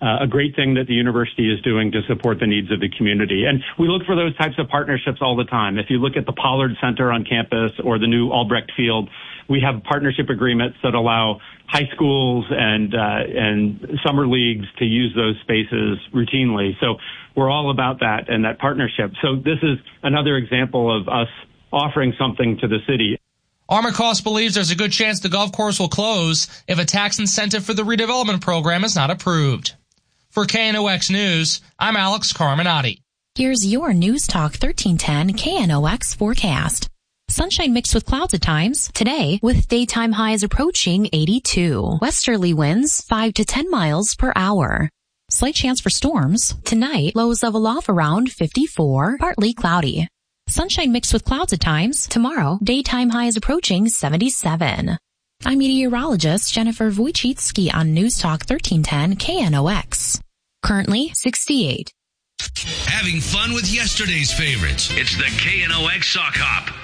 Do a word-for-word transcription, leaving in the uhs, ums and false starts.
uh, a great thing that the university is doing to support the needs of the community. And we look for those types of partnerships all the time. If you look at the Pollard Center on campus or the new Albrecht Field, we have partnership agreements that allow high schools and uh, and summer leagues to use those spaces routinely. So we're all about that and that partnership. So this is another example of us offering something to the city. Armacost believes there's a good chance the golf course will close if a tax incentive for the redevelopment program is not approved. For K N O X News, I'm Alex Carminati. Here's your News Talk thirteen ten K N O X forecast. Sunshine mixed with clouds at times today, with daytime highs approaching eighty-two. Westerly winds five to ten miles per hour. Slight chance for storms. Tonight, lows level off around fifty-four, partly cloudy. Sunshine mixed with clouds at times. Tomorrow, daytime highs approaching seventy-seven. I'm meteorologist Jennifer Wojcicki on News Talk thirteen ten K N O X. Currently sixty-eight. Having fun with yesterday's favorites. It's the K N O X Sock Hop.